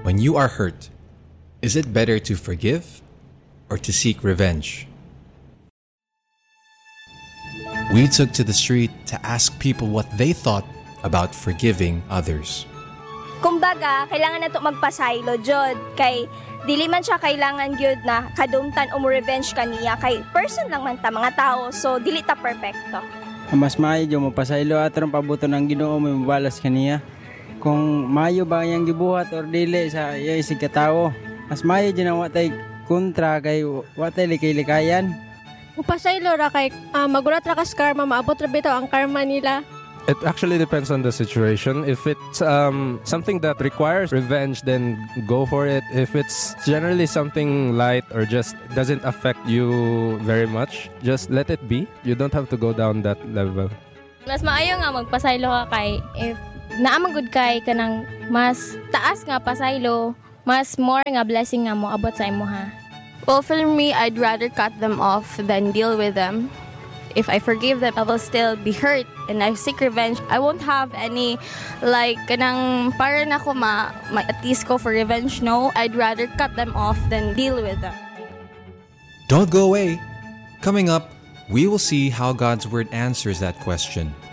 When you are hurt, is it better to forgive or to seek revenge? We took to the street to ask people what they thought about forgiving others. Kumbaga, kailangan na ito magpasaylo, Jod. Kay, dili man siya kailangan gyud na kadumtan o revenge kaniya. Kay, person lang man ta, mga tao. So, dili ta perfecto. Mas maayo dyan mo pasaylo at rin pabuto ng Ginoo may mabalas kaniya. Kung maayo ba yung gibuhat or dili sa iya isig katao, mas maayo dyan ang watay kontra kay watay likay-likayan. Upasaylo ra kay magulat ra kas karma, maabot ra bitaw ang karma nila. It actually depends on the situation. If it's something that requires revenge, then go for it. If it's generally something light or just doesn't affect you very much, just let it be. You don't have to go down that level. Mas maayo nga magpasaylo ka kay if naamagud kay kanang mas taas nga pasaylo, mas more nga blessing nga mo abot sa imuha. Well, for me, I'd rather cut them off than deal with them. If I forgive them, I will still be hurt and I seek revenge. I won't have any, like, kanang para na ko ma-atis ko for revenge. No, I'd rather cut them off than deal with them. Don't go away. Coming up, we will see how God's Word answers that question.